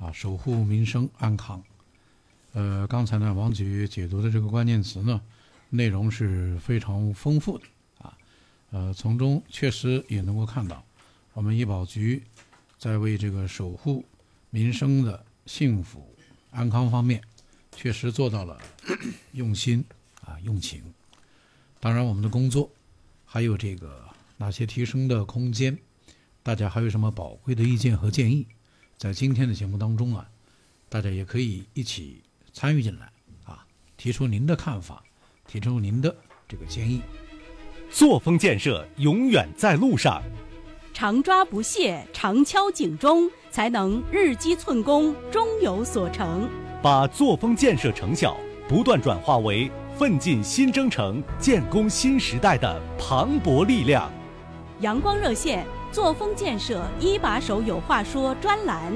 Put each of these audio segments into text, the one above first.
守护民生安康。刚才呢，王局解读的这个关键词呢，内容是非常丰富的从中确实也能够看到，我们医保局在为这个守护民生的幸福安康方面，确实做到了用心用情。当然，我们的工作还有这个哪些提升的空间，大家还有什么宝贵的意见和建议，在今天的节目当中大家也可以一起参与进来提出您的看法，提出您的这个建议。 作风建设永远在路上， 常抓不懈，常敲警钟，才能日积寸功，终有所成。 把作风建设成效不断转化为奋进新征程、建功新时代的磅礴力量。 阳光热线作风建设一把手有话说专栏。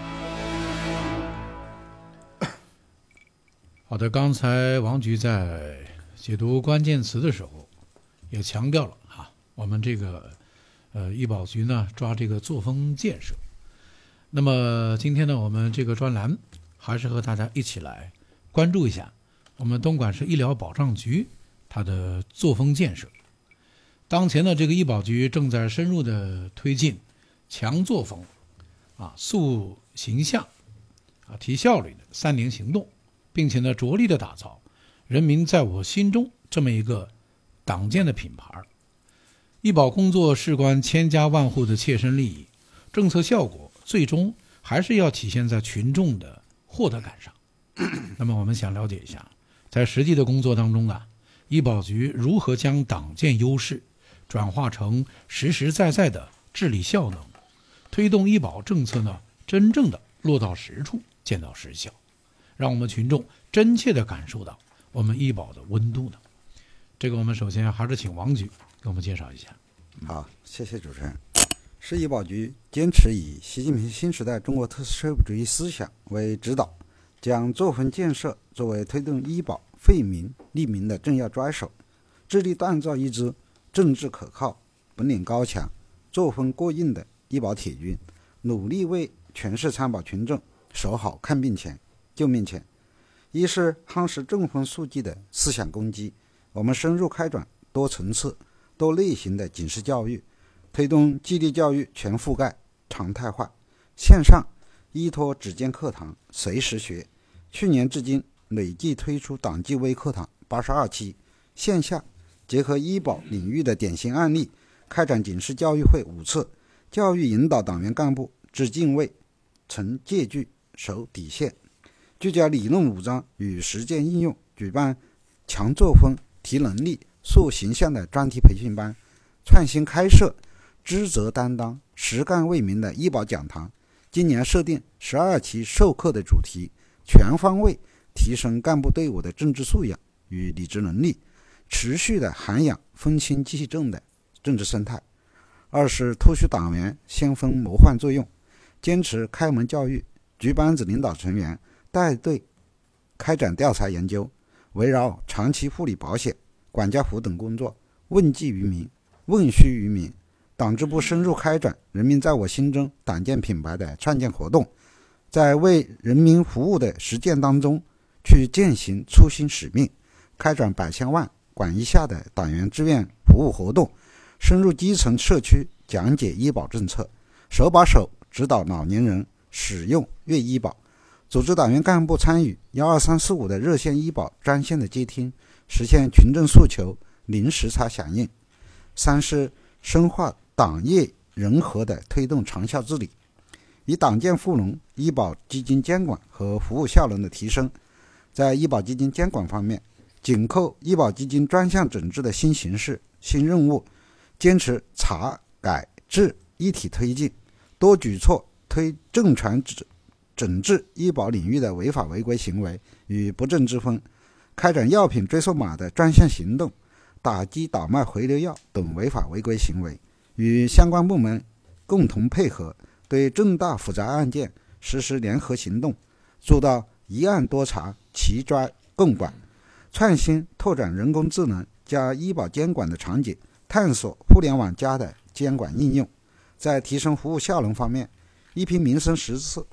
好的，刚才王局在解读关键词的时候也强调了我们这个医保局呢抓这个作风建设。那么今天呢，我们这个专栏还是和大家一起来关注一下我们东莞市医疗保障局它的作风建设。当前呢，这个医保局正在深入的推进强作风塑形象提效率的3年行动，并且呢着力的打造人民在我心中这么一个党建的品牌。医保工作事关千家万户的切身利益，政策效果最终还是要体现在群众的获得感上。那么我们想了解一下，在实际的工作当中医保局如何将党建优势转化成实实在在的治理效能，推动医保政策呢真正的落到实处，见到实效，让我们群众真切地感受到我们医保的温度呢？这个我们首先还是请王局给我们介绍一下。 好，谢谢主持人。市医保局坚持以习近平新时代中国特色社会主义思想为指导，将作风建设作为推动医保惠民利民的重要抓手，致力锻造一支政治可靠、本领高强、作风过硬的医保铁军，努力为全市参保群众守好看病钱、救命钱。一是夯实正风肃纪的思想根基，我们深入开展多层次、多类型的警示教育，推动纪律教育全覆盖、常态化。线上依托指尖课堂随时学，去年至今累计推出党纪微课堂82期，线下结合医保领域的典型案例，开展警示教育会5次，教育引导党员干部知敬畏、存戒惧、守底线，聚焦理论武装与实践应用，举办强作风、提能力、塑形象的专题培训班，创新开设职责担当、实干为民的医保讲堂。今年设定12期授课的主题，全方位提升干部队伍的政治素养与理智能力，持续的涵养风清气正的政治生态。二是突出党员先锋谋划作用，坚持开门教育，局班子领导成员带队开展调查研究，围绕长期护理保险、管家服等工作，问计于民、问需于民。党支部深入开展人民在我心中党建品牌的创建活动，在为人民服务的实践当中去践行初心使命，开展百千万管一下的党员志愿服务活动，深入基层社区讲解医保政策，手把手指导老年人使用粤医保，组织党员干部参与12345的热线医保专线的接听，实现群众诉求零时差响应。三是深化党业人和的推动长效治理，以党建富农医保基金监管和服务效能的提升。在医保基金监管方面，紧扣医保基金专项整治的新形势、新任务，坚持查改治一体推进，多举措推正传整治医保领域的违法违规行为与不正之风，开展药品追溯码的专项行动，打击倒卖回流药等违法违规行为，与相关部门共同配合，对重大复杂案件实施联合行动，做到一案多查、齐抓共管。创新拓展人工智能加医保监管的场景，探索互联网加的监管应用。在提升服务效能方面，一批民生实事